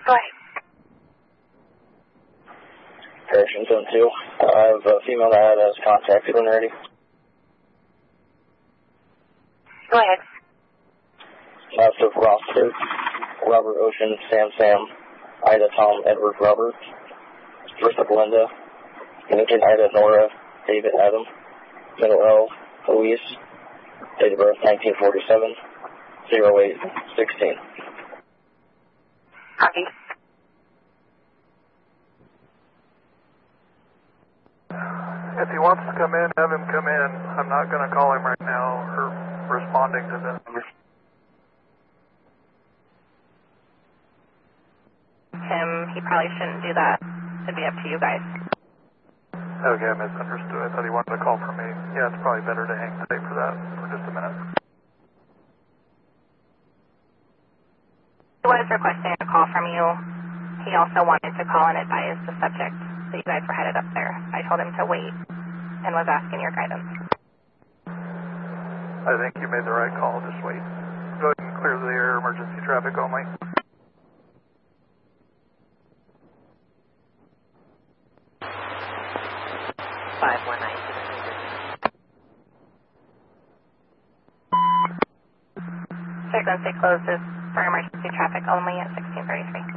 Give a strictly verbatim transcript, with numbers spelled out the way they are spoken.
Go ahead. Correction, zone two. Uh, I have a female that has contacted when ready. Go ahead. Last of roster, Robert Ocean, Sam Sam, Ida Tom, Edward Robert, first of Linda, Lincoln Ida Nora, David Adam, middle L, Louise, date of birth nineteen forty-seven, zero eight sixteen. Copy. If he wants to come in, have him come in. I'm not going to call him right now or responding to this. Him, he probably shouldn't do that. It'd be up to you guys. Okay, I misunderstood. I thought he wanted to call for me. Yeah, it's probably better to hang tight for that for just a minute. He was requesting a call from you. He also wanted to call and advise the subject that you guys were headed up there. I told him to wait and was asking your guidance. I think you made the right call. Just wait. Go ahead and clear the air, emergency traffic only. five one nine. Frequency closes for emergency traffic only at sixteen thirty-three.